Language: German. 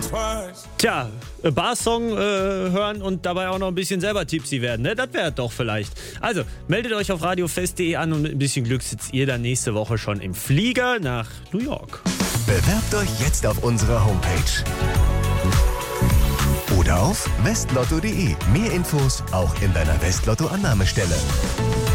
Tja, Barsong hören und dabei auch noch ein bisschen selber tipsy werden, ne? Das wäre doch vielleicht. Also, meldet euch auf radiofest.de an und mit ein bisschen Glück sitzt ihr dann nächste Woche schon im Flieger nach New York. Bewerbt euch jetzt auf unserer Homepage. Oder auf westlotto.de. Mehr Infos auch in deiner Westlotto-Annahmestelle.